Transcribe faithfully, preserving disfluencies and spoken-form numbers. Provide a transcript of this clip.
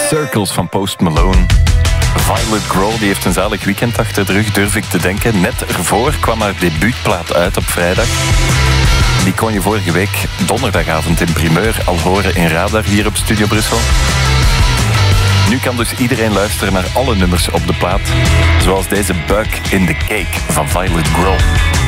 Circles van Post Malone. Violet Grohl die heeft een zalig weekend achter de rug, durf ik te denken. Net ervoor kwam haar debuutplaat uit op vrijdag. Die kon je vorige week donderdagavond in primeur al horen in Radar hier op Studio Brussel. Nu kan dus iedereen luisteren naar alle nummers op de plaat. Zoals deze Bug in the Cake van Violet Grohl.